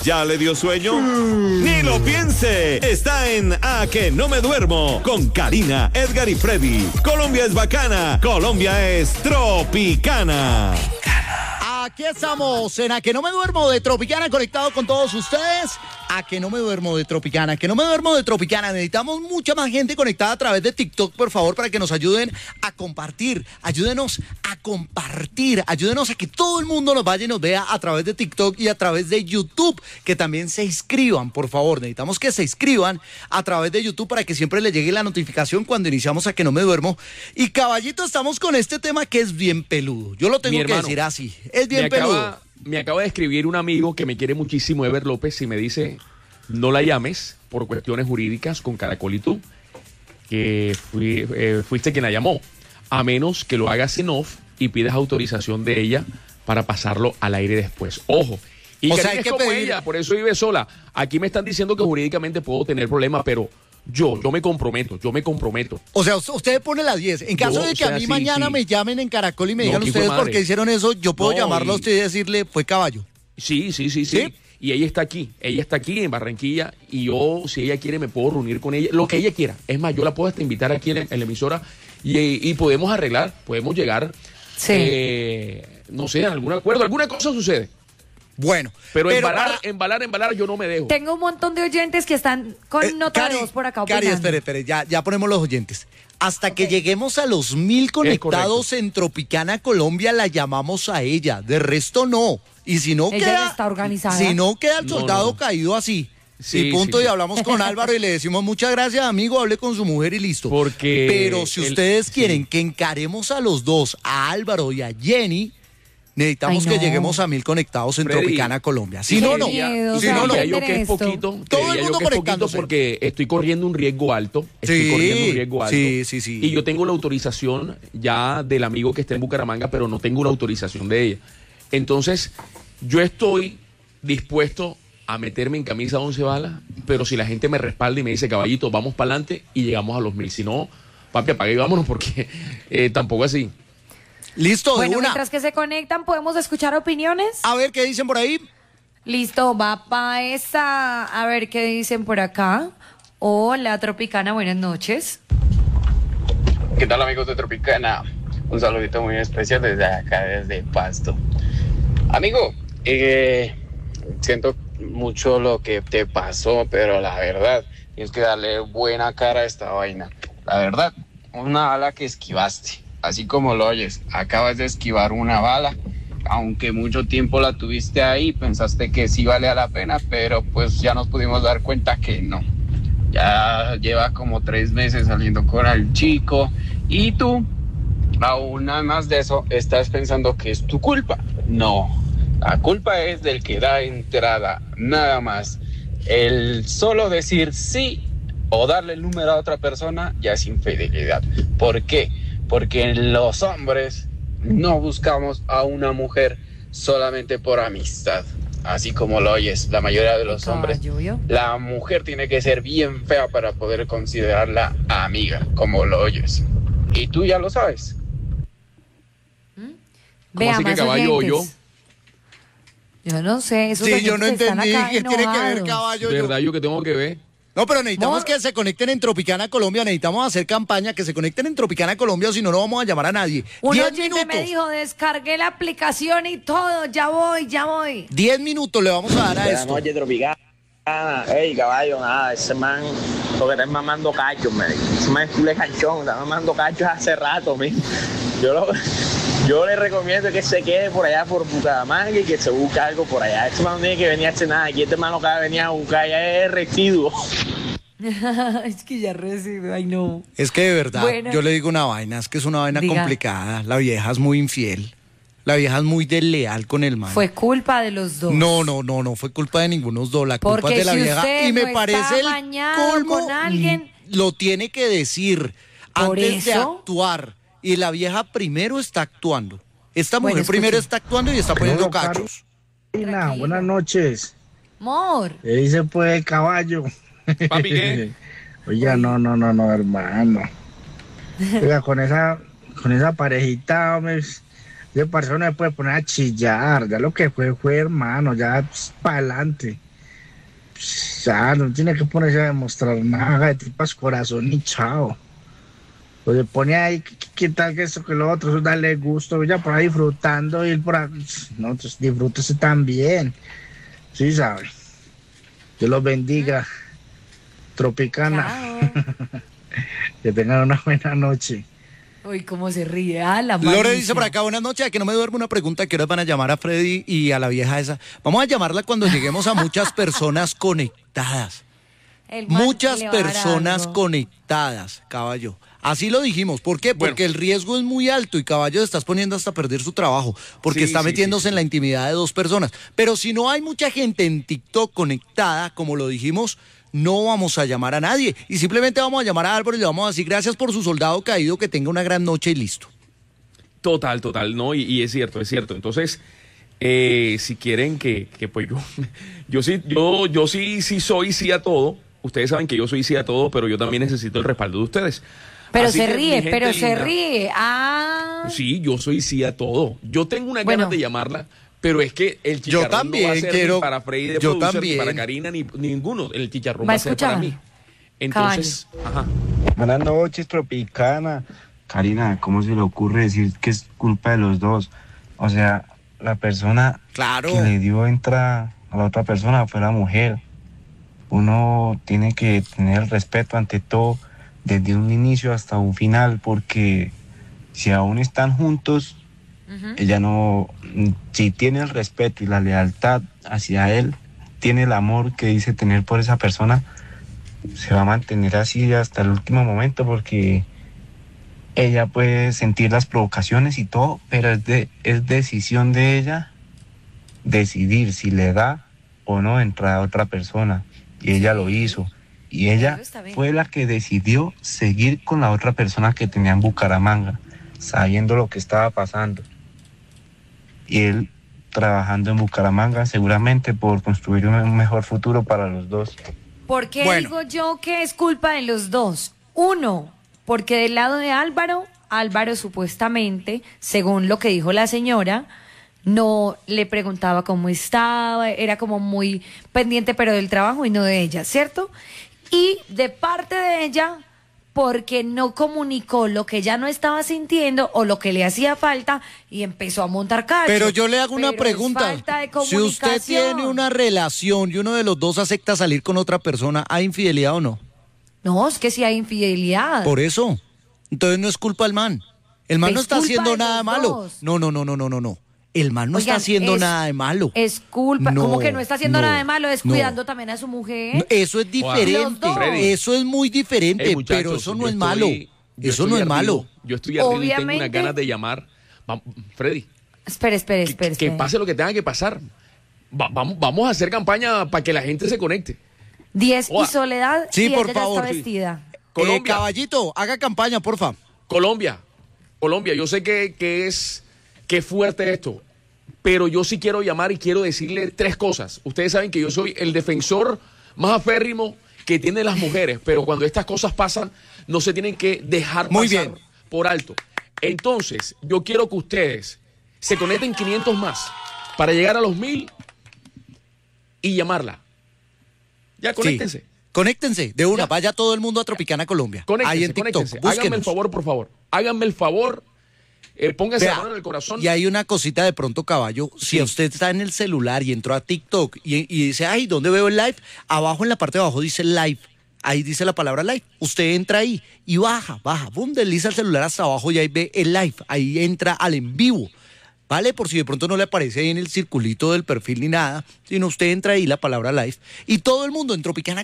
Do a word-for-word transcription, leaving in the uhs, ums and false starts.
¿Ya le dio sueño? Ni lo piense. Está en A que no me duermo con Karina, Edgar y Freddy. Colombia es bacana. Colombia es tropicana. Aquí estamos en A que no me duermo de Tropicana, conectado con todos ustedes. A que no me duermo de Tropicana, A que no me duermo de Tropicana. Necesitamos mucha más gente conectada a través de TikTok, por favor, para que nos ayuden a compartir. Ayúdenos a compartir. Ayúdenos a que todo el mundo nos vaya y nos vea a través de TikTok y a través de YouTube. Que también se inscriban, por favor. Necesitamos que se inscriban a través de YouTube para que siempre les llegue la notificación cuando iniciamos A que no me duermo. Y caballito, estamos con este tema que es bien peludo. Yo lo tengo que decir así. Es bien me peludo. Acaba, me acaba de escribir un amigo que me quiere muchísimo, Ever López, y me dice: no la llames por cuestiones jurídicas con Caracol y tú, que fui, eh, fuiste quien la llamó, a menos que lo hagas en off y pidas autorización de ella para pasarlo al aire después. Ojo. Y o Karina sea, hay es que como pedir... ella, por eso vive sola. Aquí me están diciendo que jurídicamente puedo tener problemas, pero yo, yo me comprometo, yo me comprometo. O sea, usted pone la diez. En caso Yo, de que o sea, a mí sí, mañana sí. me llamen en Caracol y me No, digan que ustedes fue por qué madre. hicieron eso, yo puedo No, llamarlo a y- usted y decirle, fue caballo. Sí, sí, sí, sí, ¿Sí? Y ella está aquí, ella está aquí en Barranquilla y yo, si ella quiere, me puedo reunir con ella, lo que ella quiera. Es más, yo la puedo hasta invitar aquí en, en la emisora y, y podemos arreglar, podemos llegar, Sí. eh, no sé, a algún acuerdo, alguna cosa sucede. Bueno, Pero, pero embalar, para- embalar, embalar, yo no me dejo. Tengo un montón de oyentes que están con Eh, nota Cari, de voz por acá Cari, opinando. espere, espere, ya, ya ponemos los oyentes. Hasta que Ok. lleguemos a los mil conectados correcto. en Tropicana, Colombia, la llamamos a ella. De resto, no. Y si no Ella queda... ya está organizada. Si no queda el No, soldado no. caído así. Sí, y punto, sí, y sí. hablamos con Álvaro y le decimos muchas gracias, amigo, hable con su mujer y listo. Porque Pero si el- ustedes sí. quieren que encaremos a los dos, a Álvaro y a Jenny, necesitamos Ay, que no. lleguemos a mil conectados en Freddy, Tropicana, Colombia. Si qué no, no. miedo, Si no, no. Creería yo que es esto. poquito, Todo el creería yo mundo que es poquito conectándose. porque estoy corriendo un riesgo alto, estoy Sí, corriendo un riesgo alto. sí, sí, sí. Y yo tengo la autorización ya del amigo que está en Bucaramanga, pero no tengo la autorización de ella. Entonces, yo estoy dispuesto a meterme en camisa once balas, pero si la gente me respalda y me dice, caballito, vamos para adelante y llegamos a los mil. Si no, papi, apague y vámonos porque eh, tampoco así. Listo, de Bueno, una. mientras que se conectan, ¿podemos escuchar opiniones? A ver qué dicen por ahí. Listo, va para esa. A ver qué dicen por acá. Hola, Tropicana, buenas noches. ¿Qué tal, amigos de Tropicana? Un saludito muy especial desde acá, desde Pasto. Amigo, eh, siento mucho lo que te pasó, pero la verdad, tienes que darle buena cara a esta vaina. La verdad, una bala que esquivaste, así como lo oyes, acabas de esquivar una bala, aunque mucho tiempo la tuviste ahí, pensaste que sí valía la pena, pero pues ya nos pudimos dar cuenta que no. Ya lleva como tres meses saliendo con el chico y tú, aún nada más de eso, estás pensando que es tu culpa. No, la culpa es del que da entrada, nada más. El solo decir sí o darle el número a otra persona ya es infidelidad. ¿Por qué? Porque los hombres no buscamos a una mujer solamente por amistad. Así como lo oyes, la mayoría de los hombres, Caballo, ¿vio? la mujer tiene que ser bien fea para poder considerarla amiga, como lo oyes. Y tú ya lo sabes. ¿Cómo así que más caballo o yo? oyentes. Yo no sé, esos Sí, yo no oyentes están entendí acá qué tiene que ver enojados. caballo. yo. ¿Verdad yo que tengo que ver? No, pero necesitamos Mor- que se conecten en Tropicana Colombia, necesitamos hacer campaña, que se conecten en Tropicana Colombia, o si no, no vamos a llamar a nadie. Un Diez oyente minutos. me dijo, descargué la aplicación y todo, ya voy, ya voy. Diez minutos le vamos a dar a Buenas esto. noches, Tropicana. Ey, caballo, nada, ese man, lo que está mamando cachos, me ese man es culé canchón, está mamando cachos hace rato, mi. Yo, lo, yo le recomiendo que se quede por allá por Bucaramanga y que se busque algo por allá. Este man no tiene que venir a hacer nada, aquí este man lo que va a venir a buscar ya es residuo. Es que ya recibo, ay no. Es que de verdad, Bueno. yo le digo una vaina, es que es una vaina Diga. complicada. La vieja es muy infiel. La vieja es muy desleal con el man. Fue culpa de los dos. No, no, no, no fue culpa de ninguno de los dos. La culpa Porque es de la si vieja. usted Y me no parece está el amañado colmo. con alguien- mm, Lo tiene que decir ¿Por antes de eso? actuar. Y la vieja primero está actuando. Esta Bueno, mujer primero escuche. está actuando y está poniendo Hola, Cari. cachos. Karina, Tranquilo. buenas noches. Amor. ¿Qué dice pues el caballo? Papi, ¿qué? Oiga, no, no, no, no, hermano. Oiga, con esa, con esa parejita, hombre, ese parcero no se puede poner a chillar. Ya lo que fue, fue hermano, ya para adelante. Ya, no tiene que ponerse a demostrar nada, haga de tripas corazón y chao. O se pone ahí, ¿qué, qué tal que esto, que lo otro? Eso dale gusto, ya por ahí disfrutando y él por ahí, no, entonces disfrútese también. Sí, sabe. Dios los bendiga. Tropicana. Que tengan una buena noche. Uy, cómo se ríe. Ah, la Lore malicia. dice por acá, buenas noches, a que no me duermo, una pregunta, ¿qué horas van a llamar a Freddy y a la vieja esa? Vamos a llamarla cuando lleguemos a muchas personas conectadas. El man Muchas le va a dar personas algo. conectadas, caballo. Así lo dijimos. ¿Por qué? Porque Bueno. el riesgo es muy alto y caballo te estás poniendo hasta perder su trabajo. Porque Sí, está sí, metiéndose sí, sí. en la intimidad de dos personas. Pero si no hay mucha gente en TikTok conectada, como lo dijimos, no vamos a llamar a nadie. Y simplemente vamos a llamar a Álvaro y le vamos a decir gracias por su soldado caído, que tenga una gran noche y listo. Total, total, ¿no? Y, y es cierto, es cierto. Entonces, eh, si quieren que, que pues yo, yo sí, yo, yo sí, sí soy sí a todo. Ustedes saben que yo soy sí a todo, pero yo también necesito el respaldo de ustedes. Pero Así se que, mi ríe, gente pero se linda, ríe. Ah. Sí, yo soy sí a todo. Yo tengo una Bueno. ganas de llamarla, pero es que el Yo chicharrón también no va a ser quiero- ni para Freddy de yo producer, también. ni para Karina, ni ninguno. El chicharrón Va va, a a ser para escuchar. mí. Entonces, ajá. Buenas noches, Tropicana. Karina, ¿cómo se le ocurre decir que es culpa de los dos? O sea, la persona Claro. que le dio entrada a la otra persona fue la mujer. Uno tiene que tener el respeto ante todo, desde un inicio hasta un final, porque si aún están juntos, ella no, si tiene el respeto y la lealtad hacia él, tiene el amor que dice tener por esa persona, se va a mantener así hasta el último momento, porque ella puede sentir las provocaciones y todo, pero es, de, es decisión de ella decidir si le da o no entrar a otra persona, y ella lo hizo, y ella Claro, está bien. fue la que decidió seguir con la otra persona que tenía en Bucaramanga, sabiendo lo que estaba pasando, y él trabajando en Bucaramanga seguramente por construir un, un mejor futuro para los dos. ¿Por qué Bueno. digo yo que es culpa de los dos? Uno, porque del lado de Álvaro, Álvaro supuestamente, según lo que dijo la señora, no le preguntaba cómo estaba, era como muy pendiente pero del trabajo y no de ella, ¿cierto? Y de parte de ella, porque no comunicó lo que ella no estaba sintiendo o lo que le hacía falta y empezó a montar cacho. Pero yo le hago una Pero es pregunta. falta de Si usted comunicación. tiene una relación y uno de los dos acepta salir con otra persona, ¿hay infidelidad o no? No, es que si hay infidelidad. Por eso. Entonces no es culpa del man. El man Es no está culpa haciendo de nada los malo. dos. No, no, no, no, no, no, no. El man no Oigan, está haciendo es- nada de malo. Es culpa, No, como que no está haciendo no, nada de malo, es no. cuidando también a su mujer. No, eso es Los diferente. dos. Eso es muy diferente, Ey, muchachos, pero eso no yo es estoy- malo. yo Eso estoy no es ardido, malo. Yo estoy ardido y tengo unas Obviamente- ganas de llamar. Vam- Freddy, Espere, espere, que, espere. que espere. pase lo que tenga que pasar. Va- vamos, vamos a hacer campaña para que la gente se conecte. Diez y Oa. Soledad, Sí, y por ella favor, ya está sí. vestida. Eh, Colombia. caballito, haga campaña, porfa. Colombia, Colombia, yo sé que, que es que es fuerte esto, pero yo sí quiero llamar y quiero decirle tres cosas. Ustedes saben que yo soy el defensor más aférrimo que tienen las mujeres, pero cuando estas cosas pasan, no se tienen que dejar Muy pasar bien. por alto. Entonces, yo quiero que ustedes se conecten quinientos más para llegar a los mil y llamarla. Ya, conéctense. Sí. Conéctense, de una, Ya. vaya todo el mundo a Tropicana Colombia. Conéctense, Ahí en TikTok, conéctense. Háganme el búsquenos. favor, por favor. Háganme el favor. Eh, pónganse Vea, la mano en el corazón. y hay una cosita de pronto, caballo. Si Sí. usted está en el celular y entró a TikTok y, y dice, ay, ¿dónde veo el live? Abajo en la parte de abajo dice live. Ahí dice la palabra live. Usted entra ahí y baja, baja. Boom, desliza el celular hasta abajo y ahí ve el live. Ahí entra al en vivo. ¿Vale? Por si de pronto no le aparece ahí en el circulito del perfil ni nada, sino usted entra ahí la palabra live y todo el mundo en Tropicana